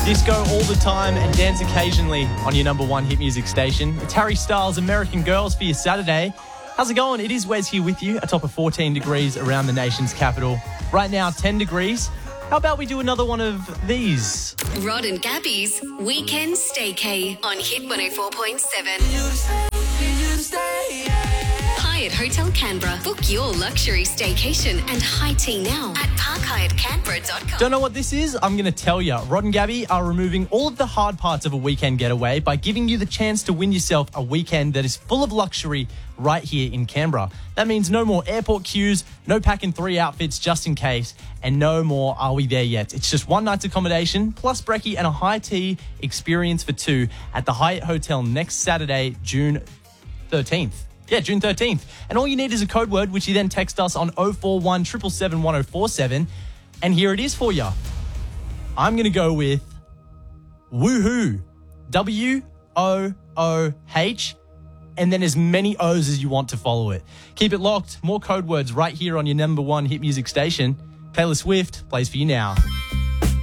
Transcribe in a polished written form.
Disco all the time and dance occasionally on your number one hit music station. It's Harry Styles' American Girls for your Saturday. How's it going? It is Wes here with you, atop of 14 degrees around the nation's capital. Right now, 10 degrees. How about we do another one of these? Rod and Gabby's Weekend Staycay on Hit 104.7. Hyatt Hotel Canberra. Book your luxury staycation and high tea now at parkhyattcanberra.com. Don't know what this is? I'm going to tell you. Rod and Gabby are removing all of the hard parts of a weekend getaway by giving you the chance to win yourself a weekend that is full of luxury right here in Canberra. That means no more airport queues, no packing 3 outfits just in case, and no more are we there yet. It's just one night's accommodation plus brekkie and a high tea experience for 2 at the Hyatt Hotel next Saturday, June 13th. Yeah, June 13th. And all you need is a code word, which you then text us on 041 777 1047. And here it is for you. I'm going to go with woohoo. WOOH. And then as many O's as you want to follow it. Keep it locked. More code words right here on your number one hit music station. Taylor Swift plays for you now.